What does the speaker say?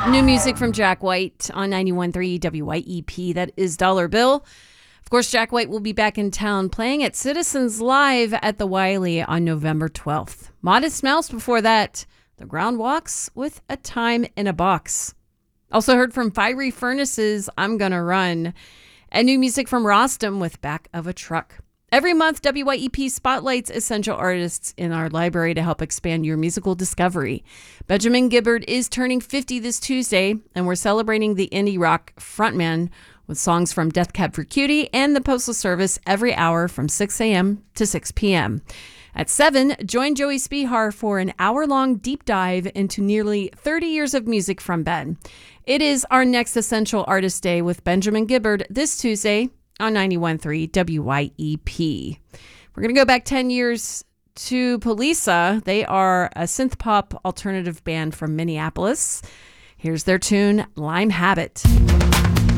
New music from Jack White on 91.3 WYEP. That is Dollar Bill. Of course, Jack White will be back in town playing at Citizens Live at the Wiley on November 12th. Modest Mouse before that. The Ground Walks with A Time in a Box. Also heard from Fiery Furnaces, I'm Gonna Run. And new music from Rostam with Back of a Truck. Every month, WYEP spotlights essential artists in our library to help expand your musical discovery. Benjamin Gibbard is turning 50 this Tuesday, and we're celebrating the indie rock frontman with songs from Death Cab for Cutie and the Postal Service every hour from 6 a.m. to 6 p.m. At 7, join Joey Spihar for an hour-long deep dive into nearly 30 years of music from Ben. It is our next Essential Artist Day with Benjamin Gibbard this Tuesday on 91.3 WYEP. We're going to go back 10 years to Poliça. They are a synth pop alternative band from Minneapolis. Here's their tune, Lime Habit.